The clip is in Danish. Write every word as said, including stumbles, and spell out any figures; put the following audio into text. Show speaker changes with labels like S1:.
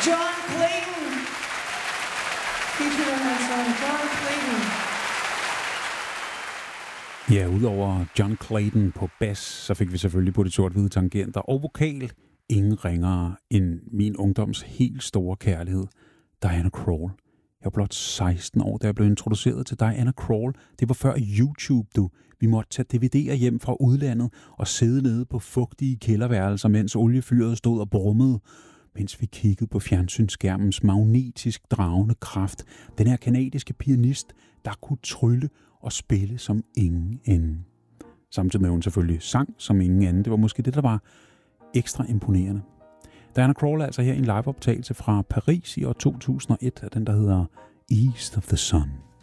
S1: John Clayton. Featuring us on John Clayton.
S2: Ja, udover John Clayton på bas, så fik vi selvfølgelig på de sort-hvide tangenter og vokal ingen ringere end min ungdoms helt store kærlighed, Diana Krall. Jeg var blot seksten år, da jeg blev introduceret til Diana Krall. Det var før YouTube, du. Vi måtte tage D V D'er hjem fra udlandet og sidde nede på fugtige kælderværelser, mens oliefyret stod og brummede, mens vi kiggede på fjernsynsskærmens magnetisk dragende kraft. Den her kanadiske pianist, der kunne trylle og spille som ingen anden. Samtidig med hun selvfølgelig sang som ingen anden. Det var måske det, der var ekstra imponerende. Diana Krall er altså her i en liveoptagelse fra Paris i år to tusind og et af den, der hedder East of the Sun.